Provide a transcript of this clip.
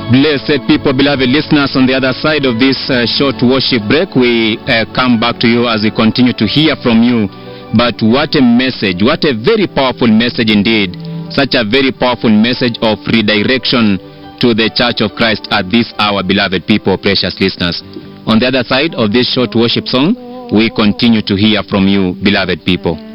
Blessed people, beloved listeners, on the other side of this short worship break, we come back to you as we continue to hear from you. But what a message, what a very powerful message indeed. Such a very powerful message of redirection to the Church of Christ at this hour, beloved people, precious listeners. On the other side of this short worship song, we continue to hear from you, beloved people.